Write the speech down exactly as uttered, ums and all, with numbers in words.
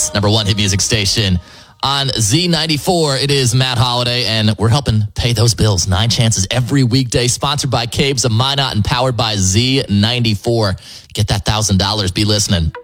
Hits, number one hit music station. On Z ninety-four, it is Matt Holiday, and we're helping pay those bills. Nine Chances every weekday, sponsored by Caves of Minot and powered by Z ninety-four. Get that one thousand dollars. Be listening.